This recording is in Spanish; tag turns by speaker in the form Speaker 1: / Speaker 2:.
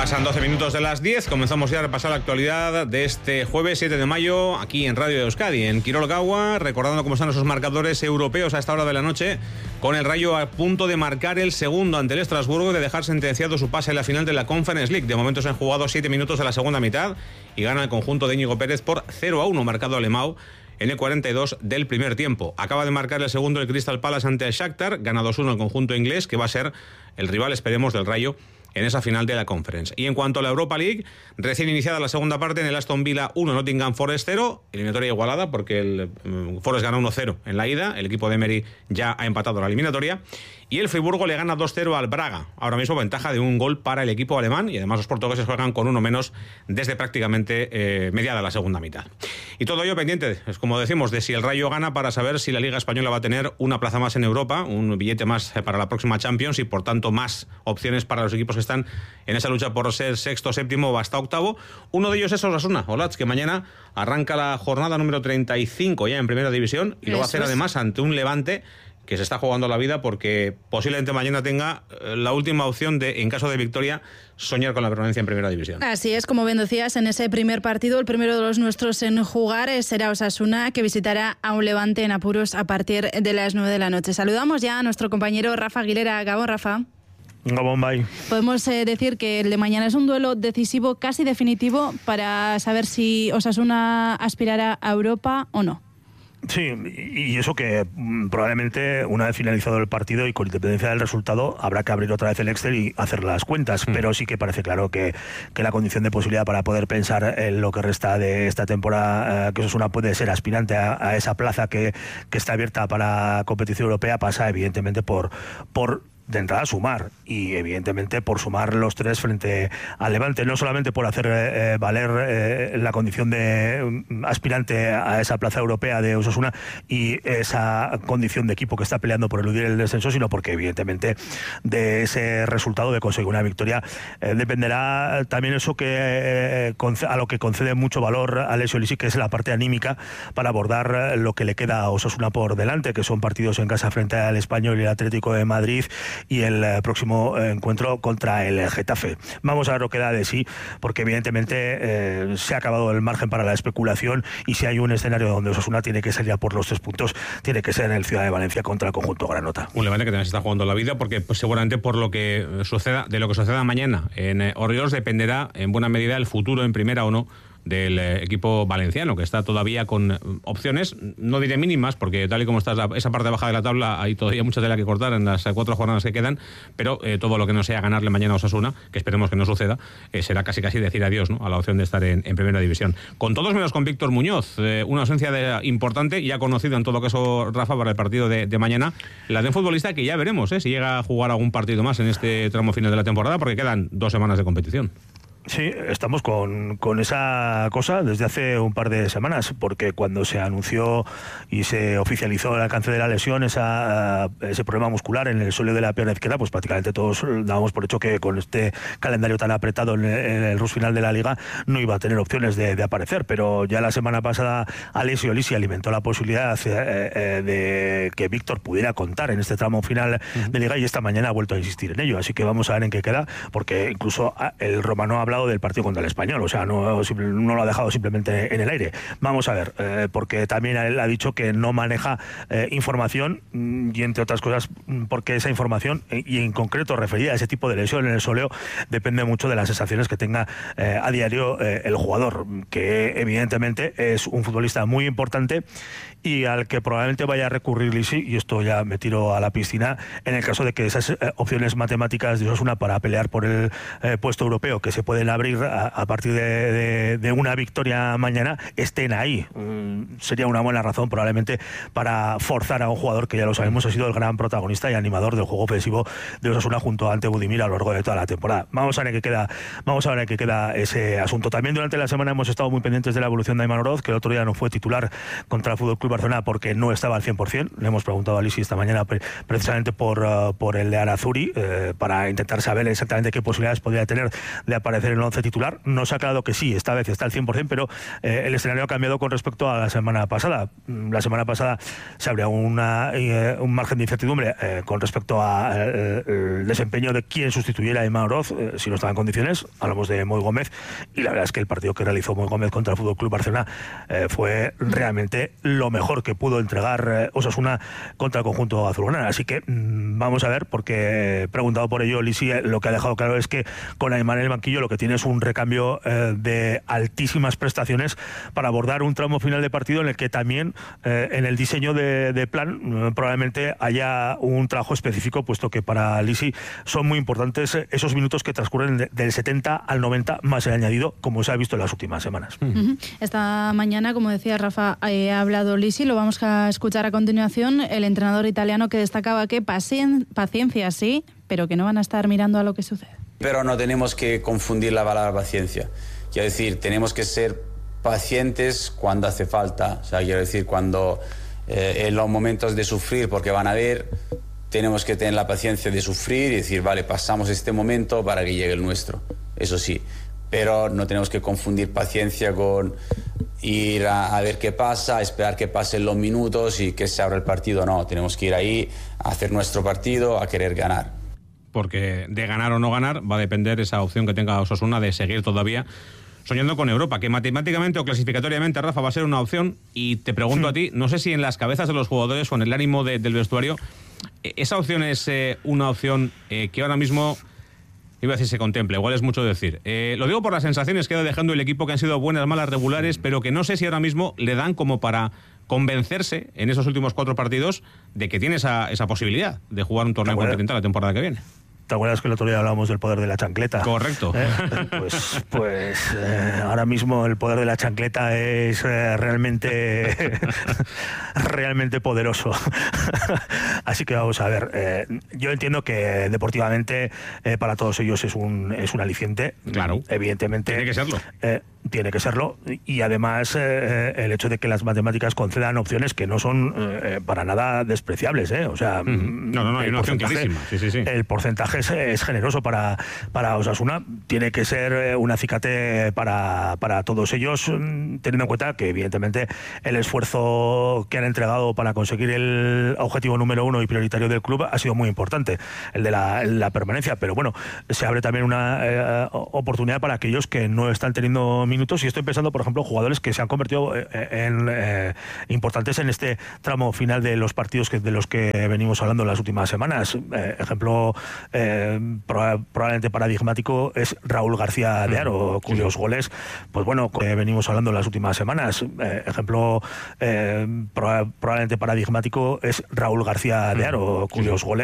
Speaker 1: Pasan 12 minutos de las 10, comenzamos ya a repasar la actualidad de este jueves 7 de mayo aquí en Radio de Euskadi, en Quirol Gaua, recordando cómo están esos marcadores europeos a esta hora de la noche, con el Rayo a punto de marcar el segundo ante el Estrasburgo y de dejar sentenciado su pase en la final de la Conference League. De momento se han jugado 7 minutos de la segunda mitad y gana el conjunto de Íñigo Pérez por 0-1, marcado Alemão en el 42 del primer tiempo. Acaba de marcar el segundo el Crystal Palace ante el Shakhtar, gana 2-1 el conjunto inglés, que va a ser el rival, esperemos, del Rayo en esa final de la Conference. Y en cuanto a la Europa League, recién iniciada la segunda parte, en el Aston Villa 1, Nottingham Forest 0, eliminatoria igualada porque el Forest gana 1-0 en la ida, el equipo de Emery ya ha empatado la eliminatoria, y el Friburgo le gana 2-0 al Braga, ahora mismo ventaja de un gol para el equipo alemán, y además los portugueses juegan con uno menos desde prácticamente mediada la segunda mitad. Y todo ello pendiente, es como decimos, de si el Rayo gana para saber si la Liga Española va a tener una plaza más en Europa, un billete más para la próxima Champions y por tanto más opciones para los equipos que están en esa lucha por ser sexto, séptimo o hasta octavo. Uno de ellos es Osasuna, Olatz, que mañana arranca la jornada número 35 ya en Primera División y lo va a hacer además ante un Levante que se está jugando la vida porque posiblemente mañana tenga la última opción de, en caso de victoria, soñar con la permanencia en Primera División.
Speaker 2: Así es, como bien decías, en ese primer partido, el primero de los nuestros en jugar será Osasuna, que visitará a un Levante en apuros a partir de las 9 de la noche. Saludamos ya a nuestro compañero Rafa Aguilera. Gabón, Rafa.
Speaker 3: Gabón, bye.
Speaker 2: Podemos decir que el de mañana es un duelo decisivo, casi definitivo, para saber si Osasuna aspirará a Europa o no.
Speaker 3: Sí, y eso que probablemente una vez finalizado el partido y con independencia del resultado habrá que abrir otra vez el Excel y hacer las cuentas, pero sí que parece claro que la condición de posibilidad para poder pensar en lo que resta de esta temporada, que Osasuna puede ser aspirante a esa plaza que está abierta para competición europea, pasa evidentemente por de entrada sumar, y evidentemente por sumar los tres frente al Levante, no solamente por hacer valer la condición de aspirante a esa plaza europea de Osasuna y esa condición de equipo que está peleando por eludir el descenso, sino porque evidentemente de ese resultado de conseguir una victoria dependerá también eso que a lo que concede mucho valor a Alessio Lisi, que es la parte anímica para abordar lo que le queda a Osasuna por delante, que son partidos en casa frente al Español y el Atlético de Madrid y el próximo encuentro contra el Getafe. Vamos a ver lo que da de sí, porque evidentemente se ha acabado el margen para la especulación, y si hay un escenario donde Osasuna tiene que salir a por los 3 puntos, tiene que ser en el Ciudad de Valencia contra el conjunto granota.
Speaker 1: Un Levante que también se está jugando la vida, porque pues, seguramente por lo que suceda, de lo que suceda mañana en Orriols dependerá en buena medida el futuro en primera o no del equipo valenciano, que está todavía con opciones, no diré mínimas, porque tal y como está esa parte baja de la tabla hay todavía mucha tela que cortar en las 4 jornadas que quedan, pero todo lo que no sea ganarle mañana a Osasuna, que esperemos que no suceda, será casi decir adiós, ¿no?, a la opción de estar en Primera División. Con todos menos con Víctor Muñoz, una ausencia importante, ya conocido en todo caso, Rafa, para el partido de mañana, la de un futbolista que ya veremos si llega a jugar algún partido más en este tramo final de la temporada, porque quedan 2 semanas de competición.
Speaker 3: Sí, estamos con esa cosa desde hace un par de semanas, porque cuando se anunció y se oficializó el alcance de la lesión, ese problema muscular en el sóleo de la pierna izquierda, pues prácticamente todos dábamos por hecho que con este calendario tan apretado en el rush final de la Liga no iba a tener opciones de aparecer, pero ya la semana pasada Alessio Lisi alimentó la posibilidad de que Víctor pudiera contar en este tramo final de Liga, y esta mañana ha vuelto a insistir en ello, así que vamos a ver en qué queda, porque incluso el romano habla del partido contra el Español, o sea, no lo ha dejado simplemente en el aire. Vamos a ver, porque también él ha dicho que no maneja información, y entre otras cosas porque esa información, y en concreto referida a ese tipo de lesión en el sóleo, depende mucho de las sensaciones que tenga a diario el jugador, que evidentemente es un futbolista muy importante y al que probablemente vaya a recurrir Lisi, y esto ya me tiro a la piscina, en el caso de que esas opciones matemáticas de Osasuna para pelear por el puesto europeo que se pueden abrir a partir de una victoria mañana estén ahí. Sería una buena razón probablemente para forzar a un jugador que, ya lo sabemos, ha sido el gran protagonista y animador del juego ofensivo de Osasuna junto a Ante Budimir a lo largo de toda la temporada. Vamos a ver en qué queda ese asunto. También durante la semana hemos estado muy pendientes de la evolución de Ayman Oroz, que el otro día no fue titular contra el FC Barcelona porque no estaba al 100%. Le hemos preguntado a Lisi esta mañana precisamente por el de Arazuri, para intentar saber exactamente qué posibilidades podría tener de aparecer el 11 titular. No se ha aclarado que sí, esta vez está al 100%, pero el escenario ha cambiado con respecto a la semana pasada. La semana pasada se abría un margen de incertidumbre con respecto al desempeño de quién sustituyera a Imán Oroz, si no estaba en condiciones. Hablamos de Moi Gómez, y la verdad es que el partido que realizó Moi Gómez contra el FC Barcelona fue realmente lo mejor que pudo entregar Osasuna contra el conjunto azulgrana. Así que vamos a ver, porque preguntado por ello Lisi, lo que ha dejado claro es que con Aimán en el banquillo lo que tiene es un recambio de altísimas prestaciones para abordar un tramo final de partido en el que también en el diseño de plan probablemente haya un trabajo específico, puesto que para Lisi son muy importantes esos minutos que transcurren del 70 al 90 más el añadido, como se ha visto en las últimas semanas.
Speaker 2: Esta mañana, como decía Rafa, ha hablado Lisi, lo vamos a escuchar a continuación, el entrenador italiano, que destacaba que paciencia sí, pero que no van a estar mirando a lo que sucede.
Speaker 4: Pero no tenemos que confundir la palabra paciencia. Quiero decir, tenemos que ser pacientes cuando hace falta. O sea, quiero decir, cuando en los momentos de sufrir, porque van a ver, tenemos que tener la paciencia de sufrir y decir, vale, pasamos este momento para que llegue el nuestro. Eso sí, pero no tenemos que confundir paciencia con ir a ver qué pasa, esperar que pasen los minutos y que se abra el partido. No, tenemos que ir ahí a hacer nuestro partido, a querer ganar.
Speaker 1: Porque de ganar o no ganar va a depender esa opción que tenga Osasuna de seguir todavía soñando con Europa, que matemáticamente o clasificatoriamente, Rafa, va a ser una opción. Y te pregunto a ti, no sé si en las cabezas de los jugadores o en el ánimo del vestuario, esa opción es una opción que ahora mismo, iba a decir se contempla, igual es mucho decir. Lo digo por las sensaciones que ha ido dejando el equipo, que han sido buenas, malas, regulares, pero que no sé si ahora mismo le dan como para convencerse en esos últimos 4 partidos de que tiene esa posibilidad de jugar un torneo continental la temporada que viene.
Speaker 3: ¿Te acuerdas que el otro día hablábamos del poder de la chancleta?
Speaker 1: Correcto.
Speaker 3: Pues ahora mismo el poder de la chancleta es realmente poderoso. Así que vamos a ver. Yo entiendo que deportivamente para todos ellos es un aliciente.
Speaker 1: Claro.
Speaker 3: Evidentemente.
Speaker 1: Tiene que serlo.
Speaker 3: Tiene que serlo, y además el hecho de que las matemáticas concedan opciones que no son para nada despreciables, o sea,
Speaker 1: no, hay una opción clarísima. Sí.
Speaker 3: El porcentaje es generoso para Osasuna. Tiene que ser un acicate para todos ellos, teniendo en cuenta que evidentemente el esfuerzo que han entregado para conseguir el objetivo número 1 y prioritario del club ha sido muy importante, el de la permanencia, pero bueno, se abre también una oportunidad para aquellos que no están teniendo minutos, y estoy pensando, por ejemplo, jugadores que se han convertido en importantes en este tramo final de los partidos de los que venimos hablando en las últimas semanas. Ejemplo probablemente paradigmático es Raúl García de Haro, cuyos goles, pues bueno, venimos hablando en las últimas semanas. Ejemplo probablemente paradigmático es Raúl García de Haro, cuyos goles